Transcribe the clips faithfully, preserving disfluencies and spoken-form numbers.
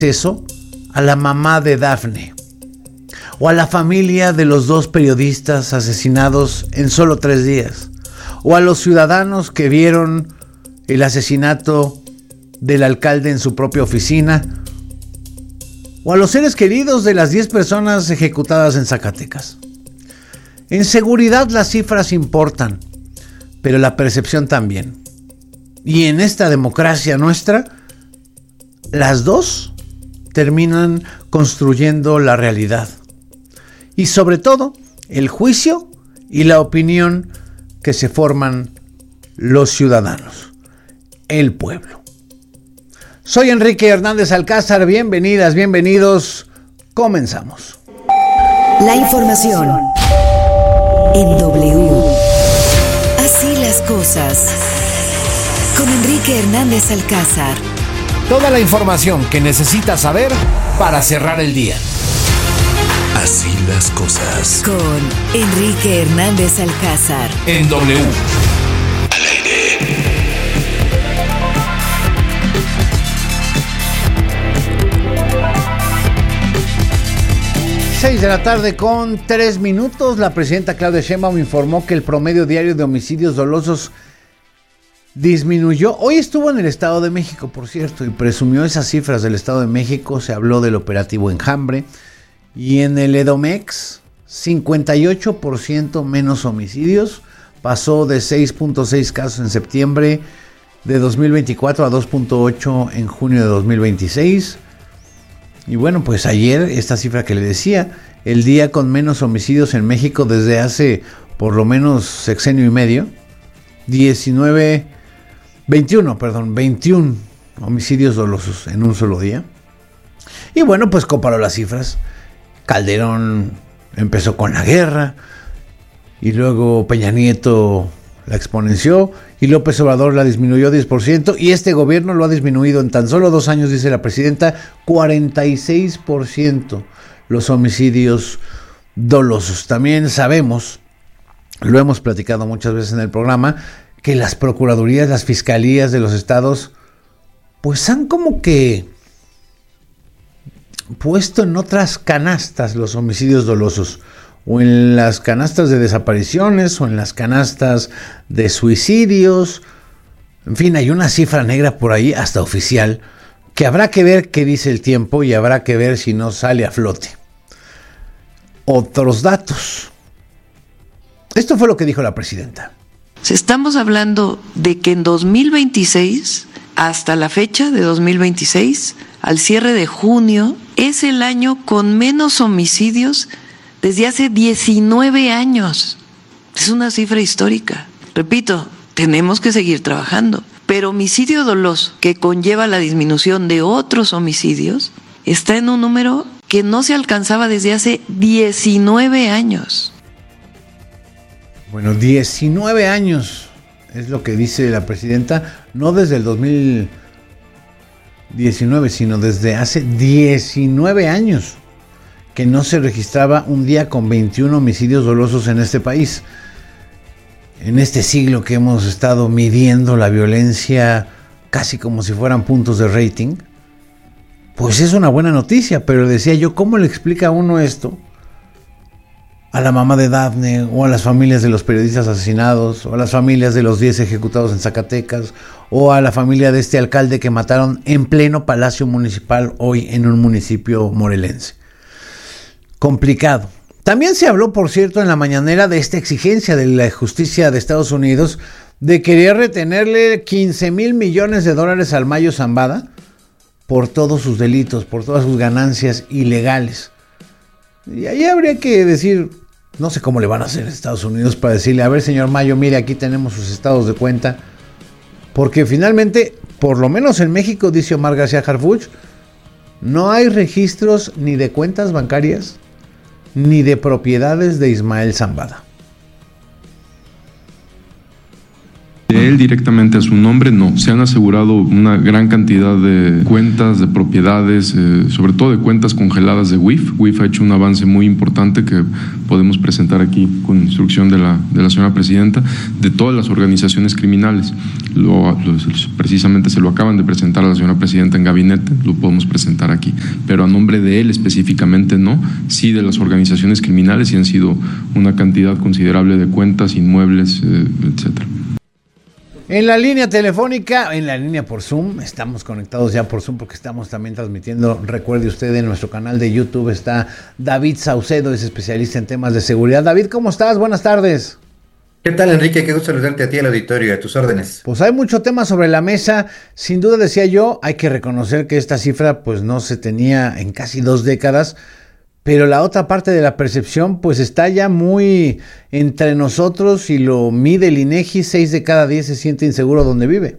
acceso a la mamá de Dafne o a la familia de los dos periodistas asesinados en solo tres días, o a los ciudadanos que vieron el asesinato del alcalde en su propia oficina, o a los seres queridos de las diez personas ejecutadas en Zacatecas. En seguridad las cifras importan, pero la percepción también. Y en esta democracia nuestra, las dos terminan construyendo la realidad. Y sobre todo, el juicio y la opinión que se forman los ciudadanos, el pueblo. Soy Enrique Hernández Alcázar, bienvenidas, bienvenidos, comenzamos. La información en W. Así las cosas, con Enrique Hernández Alcázar. Toda la información que necesitas saber para cerrar el día. Así las cosas. Con Enrique Hernández Alcázar. En W. Al aire. Seis de la tarde con tres minutos. La presidenta Claudia Sheinbaum informó que el promedio diario de homicidios dolosos disminuyó. Hoy estuvo en el Estado de México, por cierto, y presumió esas cifras del Estado de México. Se habló del operativo Enjambre. Y en el Edomex, cincuenta y ocho por ciento menos homicidios. Pasó de seis punto seis casos en septiembre de dos mil veinticuatro a dos punto ocho en junio de dos mil veintiséis. Y bueno, pues ayer, esta cifra que le decía, el día con menos homicidios en México desde hace por lo menos sexenio y medio. diecinueve, veintiuno, perdón, veintiún homicidios dolosos en un solo día. Y bueno, pues comparó las cifras. Calderón empezó con la guerra y luego Peña Nieto la exponenció y López Obrador la disminuyó diez por ciento y este gobierno lo ha disminuido en tan solo dos años, dice la presidenta, cuarenta y seis por ciento los homicidios dolosos. También sabemos, lo hemos platicado muchas veces en el programa, que las procuradurías, las fiscalías de los estados pues han como que puesto en otras canastas los homicidios dolosos, o en las canastas de desapariciones, o en las canastas de suicidios. En fin, hay una cifra negra por ahí, hasta oficial, que habrá que ver qué dice el tiempo y habrá que ver si no sale a flote. Otros datos. Esto fue lo que dijo la presidenta. Estamos hablando de que en dos mil veintiséis, hasta la fecha de dos mil veintiséis, al cierre de junio, es el año con menos homicidios desde hace diecinueve años. Es una cifra histórica. Repito, tenemos que seguir trabajando, pero homicidio doloso, que conlleva la disminución de otros homicidios, está en un número que no se alcanzaba desde hace diecinueve años. Bueno, diecinueve años es lo que dice la presidenta, no desde el dos mil diecinueve, sino desde hace diecinueve años que no se registraba un día con veintiún homicidios dolosos en este país. En este siglo que hemos estado midiendo la violencia casi como si fueran puntos de rating, pues es una buena noticia, pero decía yo, ¿cómo le explica uno esto a la mamá de Dafne, o a las familias de los periodistas asesinados, o a las familias de los diez ejecutados en Zacatecas, o a la familia de este alcalde que mataron en pleno Palacio Municipal hoy en un municipio morelense? Complicado. También se habló, por cierto, en la mañanera de esta exigencia de la justicia de Estados Unidos de querer retenerle quince mil millones de dólares al Mayo Zambada por todos sus delitos, por todas sus ganancias ilegales. Y ahí habría que decir, no sé cómo le van a hacer a Estados Unidos para decirle, a ver, señor Mayo, mire, aquí tenemos sus estados de cuenta, porque finalmente, por lo menos en México, dice Omar García Harfuch, no hay registros ni de cuentas bancarias ni de propiedades de Ismael Zambada. De él directamente a su nombre, no. Se han asegurado una gran cantidad de cuentas, de propiedades, eh, sobre todo de cuentas congeladas de W I F. W I F ha hecho un avance muy importante que podemos presentar aquí con instrucción de la, de la señora presidenta, de todas las organizaciones criminales. Lo, lo, precisamente se lo acaban de presentar a la señora presidenta en gabinete, lo podemos presentar aquí, pero a nombre de él específicamente no, sí de las organizaciones criminales, y han sido una cantidad considerable de cuentas, inmuebles, eh, etcétera. En la línea telefónica, en la línea por Zoom, estamos conectados ya por Zoom porque estamos también transmitiendo, recuerde usted, en nuestro canal de YouTube está David Saucedo, es especialista en temas de seguridad. David, ¿cómo estás? Buenas tardes. ¿Qué tal, Enrique? Qué gusto saludarte a ti, al auditorio y a tus órdenes. Pues hay mucho tema sobre la mesa. Sin duda, decía yo, hay que reconocer que esta cifra pues no se tenía en casi dos décadas, pero la otra parte de la percepción pues está ya muy entre nosotros y lo mide el INEGI, seis de cada diez se siente inseguro donde vive.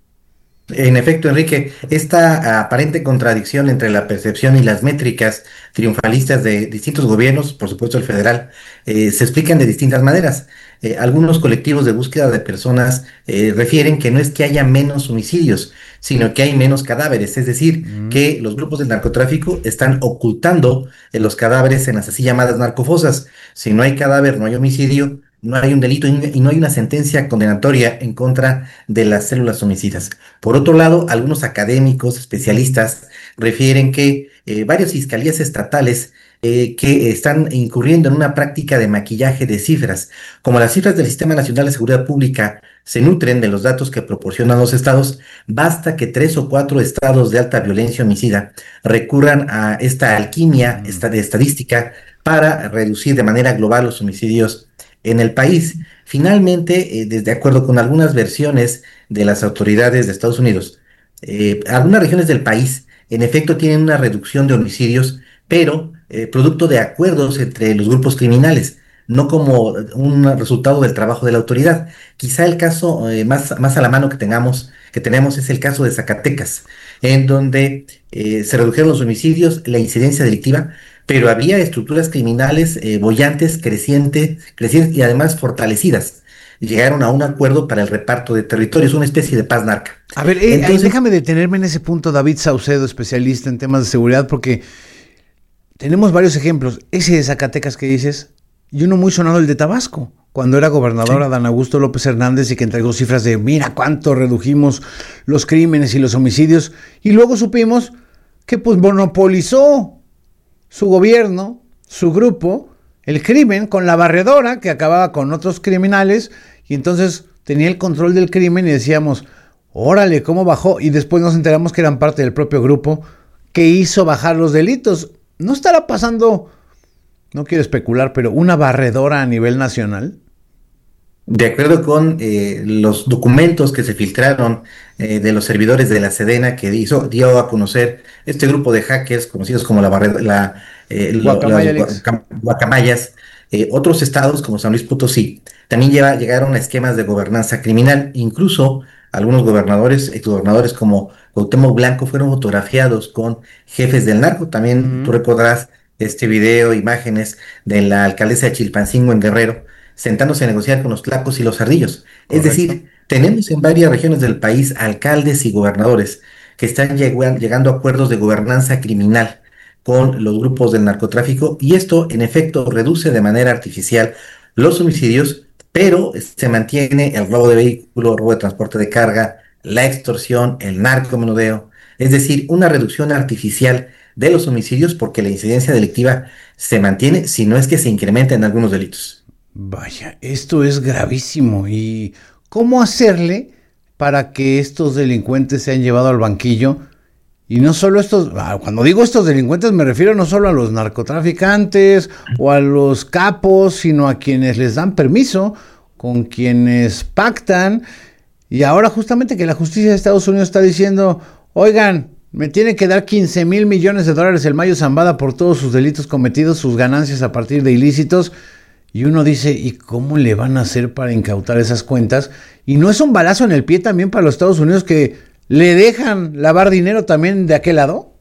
En efecto, Enrique, esta aparente contradicción entre la percepción y las métricas triunfalistas de distintos gobiernos, por supuesto el federal, eh, se explican de distintas maneras. Eh, algunos colectivos de búsqueda de personas eh, refieren que no es que haya menos homicidios, sino que hay menos cadáveres, es decir, mm. que los grupos del narcotráfico están ocultando eh, los cadáveres en las así llamadas narcofosas. Si no hay cadáver, no hay homicidio, no hay un delito y no hay una sentencia condenatoria en contra de las células homicidas. Por otro lado, algunos académicos, especialistas, refieren que eh, varias fiscalías estatales eh, que están incurriendo en una práctica de maquillaje de cifras. Como las cifras del Sistema Nacional de Seguridad Pública se nutren de los datos que proporcionan los estados, basta que tres o cuatro estados de alta violencia homicida recurran a esta alquimia esta de estadística para reducir de manera global los homicidios en el país. Finalmente, eh, desde acuerdo con algunas versiones de las autoridades de Estados Unidos, eh, algunas regiones del país en efecto tienen una reducción de homicidios, pero eh, producto de acuerdos entre los grupos criminales, no como un resultado del trabajo de la autoridad. Quizá el caso eh, más, más a la mano que tengamos, que tenemos es el caso de Zacatecas, en donde eh, se redujeron los homicidios, la incidencia delictiva, pero había estructuras criminales eh, bollantes, crecientes, crecientes y además fortalecidas. Llegaron a un acuerdo para el reparto de territorios, una especie de paz narca. A ver, eh, Entonces, déjame detenerme en ese punto, David Saucedo, especialista en temas de seguridad, porque tenemos varios ejemplos. Ese de Zacatecas que dices, y uno muy sonado, el de Tabasco, cuando era gobernador sí. Adán Augusto López Hernández, y que entregó cifras de mira cuánto redujimos los crímenes y los homicidios, y luego supimos que pues monopolizó su gobierno, su grupo, el crimen con la barredora que acababa con otros criminales, y entonces tenía el control del crimen y decíamos, órale, ¿cómo bajó? Y después nos enteramos que eran parte del propio grupo que hizo bajar los delitos. ¿No estará pasando, no quiero especular, pero una barredora a nivel nacional? De acuerdo con eh, los documentos que se filtraron eh, de los servidores de la Sedena, que hizo, dio a conocer este grupo de hackers conocidos como la, barred- la eh, Guacamaya lo, las guac- guacamayas, eh, otros estados como San Luis Potosí también lleva, llegaron a esquemas de gobernanza criminal. Incluso algunos gobernadores, exgobernadores como Cuauhtémoc Blanco fueron fotografiados con jefes del narco. También mm. tú recordarás este video, imágenes de la alcaldesa de Chilpancingo en Guerrero, sentándose a negociar con los tlacos y los ardillos. Correcto. Es decir, tenemos en varias regiones del país alcaldes y gobernadores que están lleg- llegando a acuerdos de gobernanza criminal con los grupos del narcotráfico, y esto en efecto reduce de manera artificial los homicidios, pero se mantiene el robo de vehículos, robo de transporte de carga, la extorsión, el narcomenudeo, es decir, una reducción artificial de los homicidios porque la incidencia delictiva se mantiene, si no es que se incrementa en algunos delitos. Vaya, esto es gravísimo. ¿Y cómo hacerle para que estos delincuentes sean llevados al banquillo? Y no solo estos, cuando digo estos delincuentes me refiero no solo a los narcotraficantes o a los capos, sino a quienes les dan permiso, con quienes pactan. Y ahora justamente que la justicia de Estados Unidos está diciendo, oigan, me tiene que dar quince mil millones de dólares el Mayo Zambada por todos sus delitos cometidos, sus ganancias a partir de ilícitos. Y uno dice, ¿y cómo le van a hacer para incautar esas cuentas? Y no es un balazo en el pie también para los Estados Unidos que le dejan lavar dinero también de aquel lado.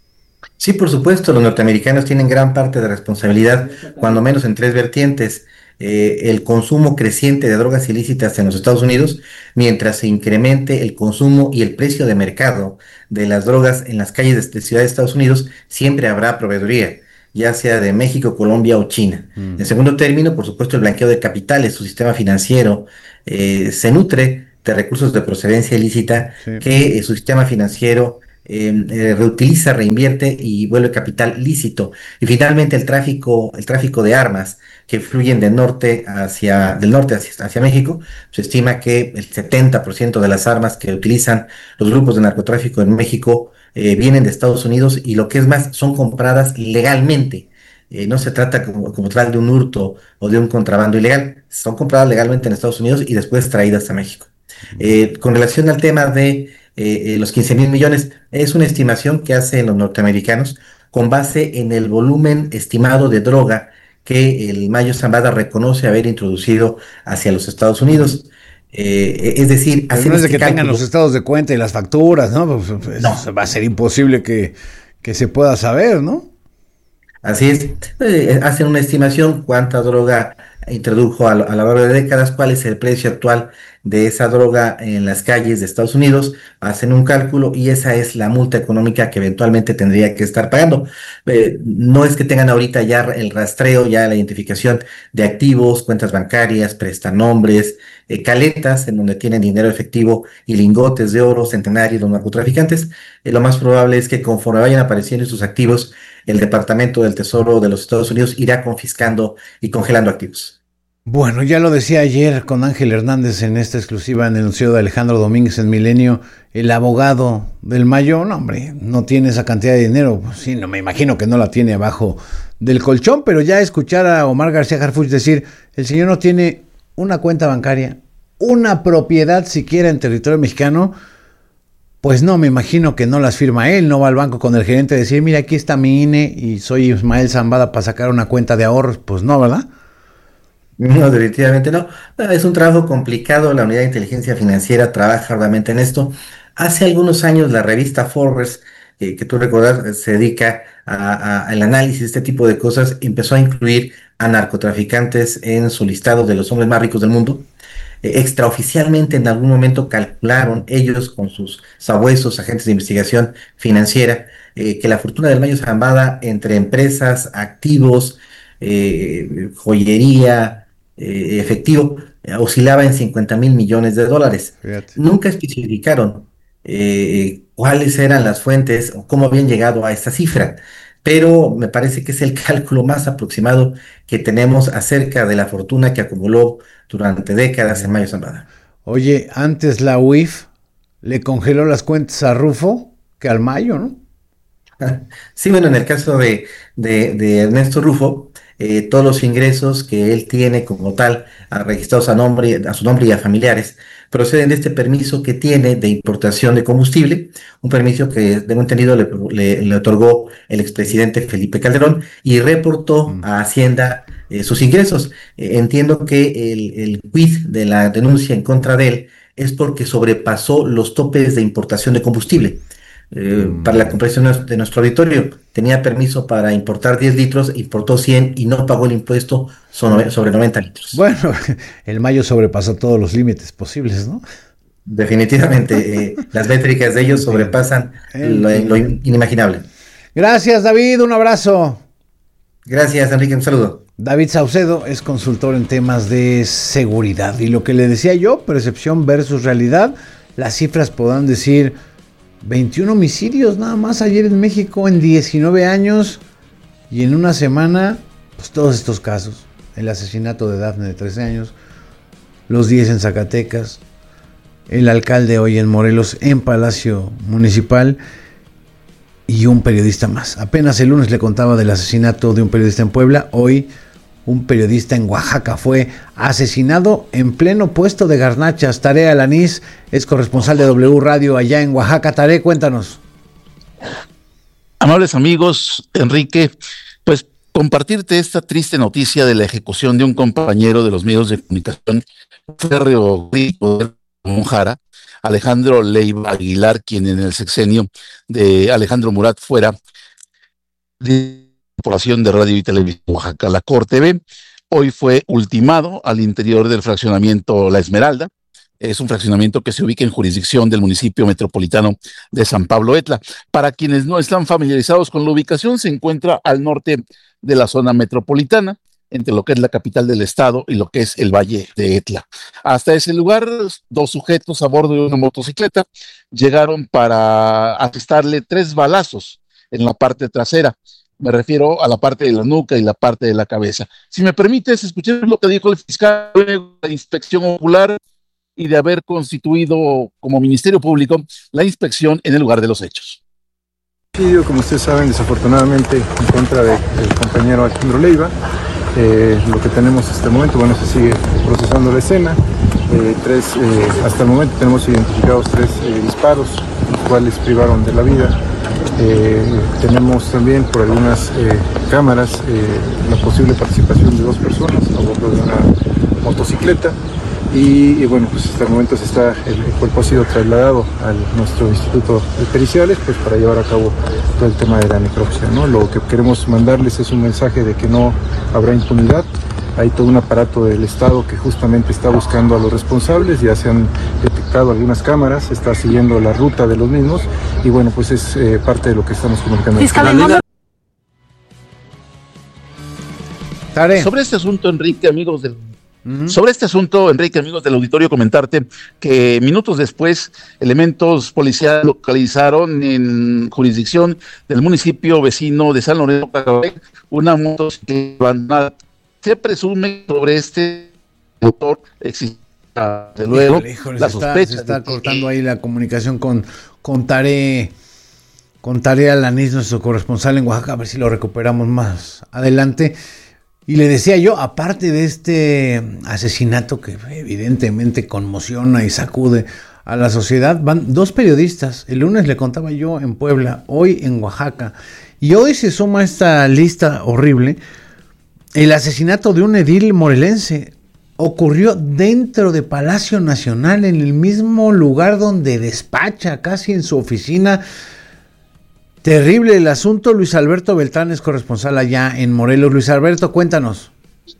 Sí, por supuesto, los norteamericanos tienen gran parte de responsabilidad, cuando menos en tres vertientes. eh, el consumo creciente de drogas ilícitas en los Estados Unidos, mientras se incremente el consumo y el precio de mercado de las drogas en las calles de, de ciudades de Estados Unidos, siempre habrá proveeduría, ya sea de México, Colombia o China. Mm. En segundo término, por supuesto, el blanqueo de capitales, su sistema financiero eh, se nutre de recursos de procedencia ilícita, sí, que eh, su sistema financiero Eh, eh, reutiliza, reinvierte y vuelve capital lícito. Y finalmente el tráfico, el tráfico de armas que fluyen del norte hacia, del norte hacia, hacia México. Se estima que el setenta por ciento de las armas que utilizan los grupos de narcotráfico en México eh, vienen de Estados Unidos, y lo que es más, son compradas legalmente. Eh, no se trata como, como tal de un hurto o de un contrabando ilegal, son compradas legalmente en Estados Unidos y después traídas a México. Eh, con relación al tema de Eh, eh, los quince mil millones, es una estimación que hacen los norteamericanos con base en el volumen estimado de droga que el Mayo Zambada reconoce haber introducido hacia los Estados Unidos. Eh, es decir, pero no es de que cálculo, tengan los estados de cuenta y las facturas, ¿no? Pues, pues, no. Va a ser imposible que, que se pueda saber, ¿no? Así es. Eh, hacen una estimación cuánta droga introdujo a lo, a lo largo de décadas, cuál es el precio actual de esa droga en las calles de Estados Unidos, hacen un cálculo y esa es la multa económica que eventualmente tendría que estar pagando. Eh, no es que tengan ahorita ya el rastreo, ya la identificación de activos, cuentas bancarias, prestanombres, eh, caletas en donde tienen dinero efectivo y lingotes de oro centenarios los narcotraficantes. Eh, lo más probable es que conforme vayan apareciendo sus activos, el Departamento del Tesoro de los Estados Unidos irá confiscando y congelando activos. Bueno, ya lo decía ayer con Ángel Hernández en esta exclusiva en el noticiero de Alejandro Domínguez en Milenio, el abogado del Mayo, no hombre, no tiene esa cantidad de dinero, pues sí, no me imagino que no la tiene abajo del colchón, pero ya escuchar a Omar García Harfuch decir, el señor no tiene una cuenta bancaria, una propiedad siquiera en territorio mexicano, pues no, me imagino que no las firma él, no va al banco con el gerente a decir, mira, aquí está mi I N E y soy Ismael Zambada para sacar una cuenta de ahorros, pues no, ¿verdad? No, definitivamente no. Es un trabajo complicado, la unidad de inteligencia financiera trabaja arduamente en esto. Hace algunos años la revista Forbes, eh, que tú recuerdas, se dedica a, a, al análisis de este tipo de cosas, empezó a incluir a narcotraficantes en su listado de los hombres más ricos del mundo. Eh, extraoficialmente en algún momento calcularon ellos con sus sabuesos agentes de investigación financiera eh, que la fortuna del Mayo Zambada entre empresas, activos, eh, joyería, Eh, efectivo, eh, oscilaba en cincuenta mil millones de dólares. Fíjate. Nunca especificaron eh, cuáles eran las fuentes o cómo habían llegado a esta cifra, pero me parece que es el cálculo más aproximado que tenemos acerca de la fortuna que acumuló durante décadas en Mayo Zambada. Oye, antes la U I F le congeló las cuentas a Rufo que al Mayo, ¿no? Sí, bueno, en el caso de, de, de Ernesto Rufo, Eh, todos los ingresos que él tiene como tal, registrados a, nombre, a su nombre y a familiares, proceden de este permiso que tiene de importación de combustible, un permiso que, tengo entendido, le, le, le otorgó el expresidente Felipe Calderón y reportó mm. a Hacienda eh, sus ingresos. Eh, entiendo que el, el quid de la denuncia en contra de él es porque sobrepasó los topes de importación de combustible. Eh, mm. Para la comprensión de nuestro auditorio, tenía permiso para importar diez litros, importó cien y no pagó el impuesto sobre, sobre noventa litros. Bueno, el Mayo sobrepasó todos los límites posibles, ¿no? Definitivamente, eh, las métricas de ellos sobrepasan lo, lo inimaginable. Gracias, David, un abrazo. Gracias, Enrique, un saludo. David Saucedo es consultor en temas de seguridad y lo que le decía yo, percepción versus realidad, las cifras podrán decir veintiún homicidios nada más ayer en México en diecinueve años y en una semana, pues todos estos casos, el asesinato de Dafne de trece años, los diez en Zacatecas, el alcalde hoy en Morelos en Palacio Municipal y un periodista más. Apenas el lunes le contaba del asesinato de un periodista en Puebla, hoy un periodista en Oaxaca fue asesinado en pleno puesto de garnachas. Taré Alanís es corresponsal de W Radio allá en Oaxaca. Taré, cuéntanos. Amables amigos, Enrique, pues compartirte esta triste noticia de la ejecución de un compañero de los medios de comunicación, férreo de Monjara, Alejandro Leiva Aguilar, quien en el sexenio de Alejandro Murat fuera de Corporación de Radio y Televisión Oaxaca, la Corte B, hoy fue ultimado al interior del fraccionamiento La Esmeralda. Es un fraccionamiento que se ubica en jurisdicción del municipio metropolitano de San Pablo Etla. Para quienes no están familiarizados con la ubicación, se encuentra al norte de la zona metropolitana, entre lo que es la capital del estado y lo que es el Valle de Etla. Hasta ese lugar, dos sujetos a bordo de una motocicleta llegaron para asestarle tres balazos en la parte trasera. Me refiero a la parte de la nuca y la parte de la cabeza. Si me permites, escuchemos lo que dijo el fiscal de la inspección ocular y de haber constituido como Ministerio Público la inspección en el lugar de los hechos. Como ustedes saben, desafortunadamente en contra del compañero Alejandro Leiva. Eh, lo que tenemos hasta el momento, bueno, se sigue procesando la escena. Eh, tres, eh, hasta el momento tenemos identificados tres eh, disparos, los cuales privaron de la vida. Eh, tenemos también por algunas eh, cámaras eh, la posible participación de dos personas a bordo de una motocicleta. Y, y bueno, pues hasta el momento se está, el, el cuerpo ha sido trasladado a nuestro instituto de periciales, pues para llevar a cabo todo el tema de la necropsia, ¿no? Lo que queremos mandarles es un mensaje de que no habrá impunidad. Hay todo un aparato del Estado que justamente está buscando a los responsables, ya se han detectado algunas cámaras, se está siguiendo la ruta de los mismos y bueno, pues es eh, parte de lo que estamos comunicando. Sobre este asunto, Enrique, amigos del Uh-huh. Sobre este asunto, Enrique, amigos del auditorio, comentarte que minutos después elementos policiales localizaron en jurisdicción del municipio vecino de San Lorenzo una motocicleta abandonada. Se presume sobre este autor existe de luego híjole, híjole, la se sospecha. Está, se está cortando ahí la comunicación con, con Taré, con Taré Alanís, nuestro corresponsal en Oaxaca, a ver si lo recuperamos más adelante. Y le decía yo, aparte de este asesinato que evidentemente conmociona y sacude a la sociedad, van dos periodistas. El lunes le contaba yo en Puebla, hoy en Oaxaca. Y hoy se suma a esta lista horrible el asesinato de un edil morelense. Ocurrió dentro de Palacio Nacional, en el mismo lugar donde despacha, casi en su oficina. Terrible el asunto. Luis Alberto Beltrán es corresponsal allá en Morelos. Luis Alberto, cuéntanos.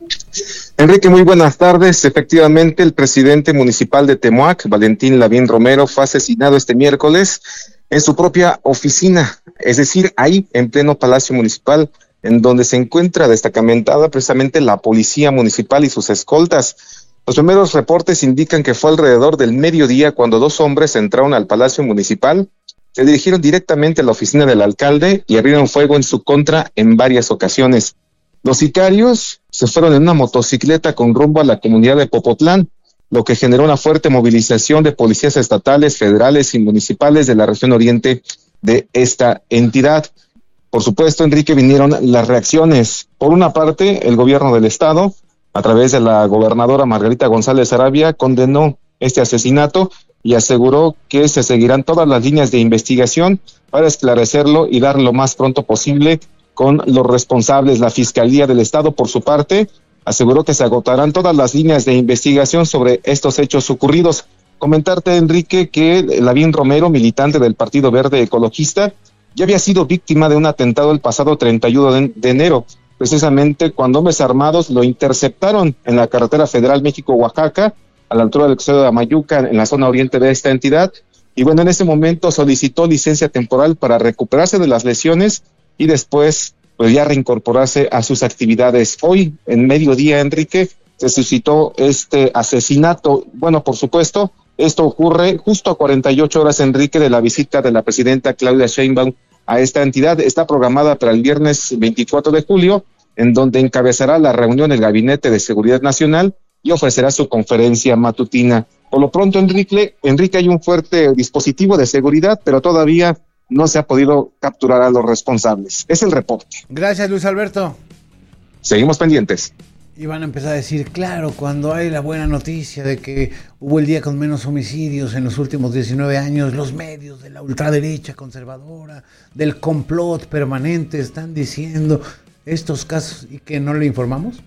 Enrique, muy buenas tardes. Efectivamente, el presidente municipal de Temoac, Valentín Lavín Romero, fue asesinado este miércoles en su propia oficina, es decir, ahí en pleno Palacio Municipal, en donde se encuentra destacamentada precisamente la policía municipal y sus escoltas. Los primeros reportes indican que fue alrededor del mediodía cuando dos hombres entraron al Palacio Municipal. Se dirigieron directamente a la oficina del alcalde y abrieron fuego en su contra en varias ocasiones. Los sicarios se fueron en una motocicleta con rumbo a la comunidad de Popotlán, lo que generó una fuerte movilización de policías estatales, federales y municipales de la región oriente de esta entidad. Por supuesto, Enrique, vinieron las reacciones. Por una parte, el gobierno del estado, a través de la gobernadora Margarita González Arabia, condenó este asesinato y aseguró que se seguirán todas las líneas de investigación para esclarecerlo y dar lo más pronto posible con los responsables. La Fiscalía del Estado, por su parte, aseguró que se agotarán todas las líneas de investigación sobre estos hechos ocurridos. Comentarte, Enrique, que Lavín Romero, militante del Partido Verde Ecologista, ya había sido víctima de un atentado el pasado treinta y uno de enero, precisamente cuando hombres armados lo interceptaron en la carretera federal México-Oaxaca, a la altura del Exceso de Amayuca, en la zona oriente de esta entidad, y bueno, en ese momento solicitó licencia temporal para recuperarse de las lesiones y después pues ya reincorporarse a sus actividades. Hoy, en mediodía, Enrique, se suscitó este asesinato. Bueno, por supuesto, esto ocurre justo a cuarenta y ocho horas, Enrique, de la visita de la presidenta Claudia Sheinbaum a esta entidad. Está programada para el viernes veinticuatro de julio, en donde encabezará la reunión el Gabinete de Seguridad Nacional y ofrecerá su conferencia matutina. Por lo pronto, Enrique, Enrique, hay un fuerte dispositivo de seguridad, pero todavía no se ha podido capturar a los responsables. Es el reporte. Gracias, Luis Alberto. Seguimos pendientes. Y van a empezar a decir, claro, cuando hay la buena noticia de que hubo el día con menos homicidios en los últimos diecinueve años, los medios de la ultraderecha conservadora, del complot permanente, están diciendo estos casos y que no le informamos.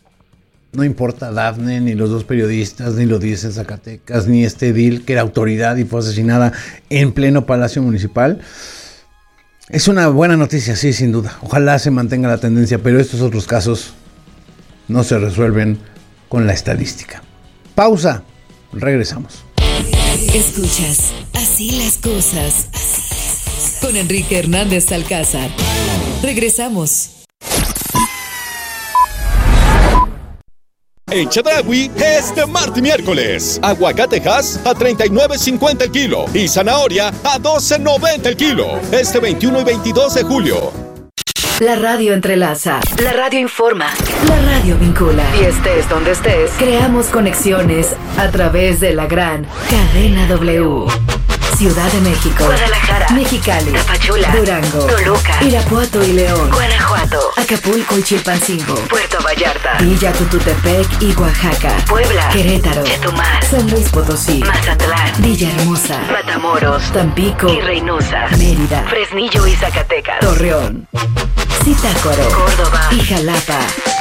No importa Dafne, ni los dos periodistas, ni los diez en Zacatecas, ni este edil que era autoridad y fue asesinada en pleno Palacio Municipal. Es una buena noticia, sí, sin duda. Ojalá se mantenga la tendencia, pero estos otros casos no se resuelven con la estadística. Pausa, regresamos. Escuchas Así las cosas con Enrique Hernández Alcázar. Regresamos. En Chedraui, este martes y miércoles, aguacatejas a treinta y nueve cincuenta el kilo y zanahoria a doce noventa el kilo. Este veintiuno y veintidós de julio. La radio entrelaza, la radio informa, la radio vincula. Y estés donde estés, creamos conexiones a través de la gran cadena W. Ciudad de México, Guadalajara, Mexicali, Tapachula, Durango, Toluca, Irapuato y León, Guanajuato, Acapulco y Chilpancingo, Puerto Vallarta, Villa Tututepec y Oaxaca, Puebla, Querétaro, Chetumal, San Luis Potosí, Mazatlán, Villahermosa, Matamoros, Tampico y Reynosa, Mérida, Fresnillo y Zacatecas, Torreón, Zitácuaro, Córdoba y Jalapa.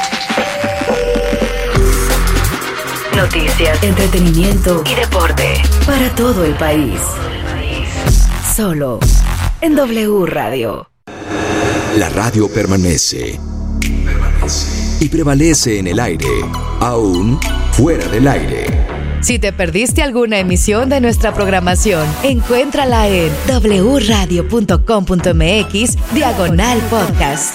Noticias, entretenimiento y deporte para todo el país. Solo en W Radio. La radio permanece. Y prevalece en el aire, aún fuera del aire. Si te perdiste alguna emisión de nuestra programación, encuéntrala en doble u radio punto com punto m x diagonal podcast.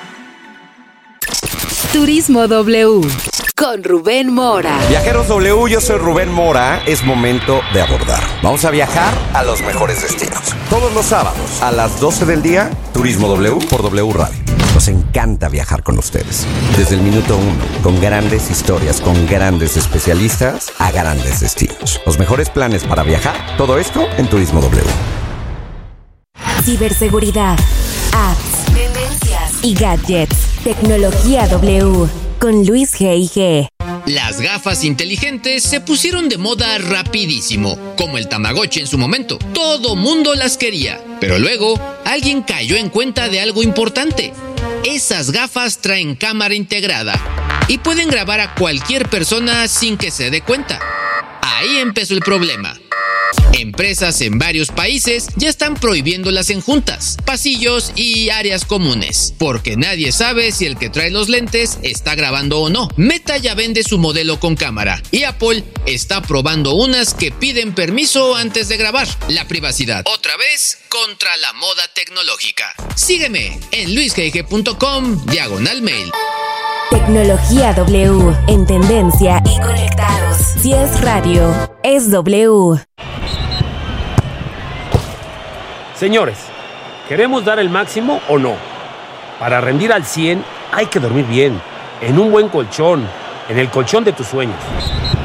Turismo W con Rubén Mora. Viajeros W, yo soy Rubén Mora. Es momento de abordar. Vamos a viajar a los mejores destinos. Todos los sábados a las doce del día, Turismo W por W Radio. Nos encanta viajar con ustedes. Desde el minuto uno, con grandes historias, con grandes especialistas a grandes destinos. Los mejores planes para viajar, todo esto en Turismo W. Ciberseguridad, apps, tendencias y gadgets. Tecnología W con Luis G I G. Las gafas inteligentes se pusieron de moda rapidísimo, como el Tamagotchi en su momento. Todo mundo las quería, pero luego alguien cayó en cuenta de algo importante. Esas gafas traen cámara integrada y pueden grabar a cualquier persona sin que se dé cuenta. Ahí empezó el problema. Empresas en varios países ya están prohibiéndolas en juntas, pasillos y áreas comunes, porque nadie sabe si el que trae los lentes está grabando o no. Meta ya vende su modelo con cámara y Apple está probando unas que piden permiso antes de grabar. La privacidad, otra vez, contra la moda tecnológica. Sígueme en luis g g punto com diagonal mail. Tecnología W, en tendencia y conectados. Si es radio, es W. Señores, ¿queremos dar el máximo o no? Para rendir al cien hay que dormir bien, en un buen colchón, en el colchón de tus sueños.